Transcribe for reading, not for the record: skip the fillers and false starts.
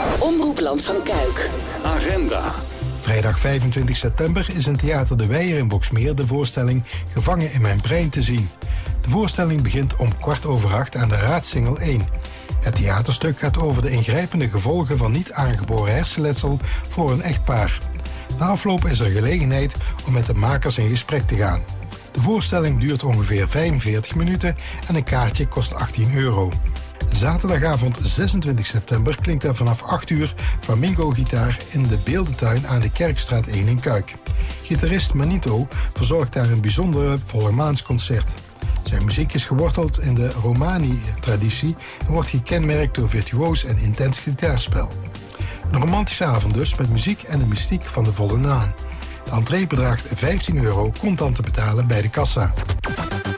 Omroep Land van Kuik. Agenda. Vrijdag 25 september is in Theater De Weijer in Boxmeer de voorstelling Gevangen in mijn brein te zien. De voorstelling begint om 7:15 aan de Raadsingel 1. Het theaterstuk gaat over de ingrijpende gevolgen van niet aangeboren hersenletsel voor een echtpaar. Na afloop is er gelegenheid om met de makers in gesprek te gaan. De voorstelling duurt ongeveer 45 minuten en een kaartje kost €18. Zaterdagavond 26 september klinkt er vanaf 8 uur flamingo-gitaar in de Beeldentuin aan de Kerkstraat 1 in Kuik. Gitarist Manito verzorgt daar een bijzondere vollemaansconcert. Zijn muziek is geworteld in de Romani-traditie en wordt gekenmerkt door virtuoos en intens gitaarspel. Een romantische avond dus met muziek en de mystiek van de volle maan. De entree bedraagt €15, contant te betalen bij de kassa.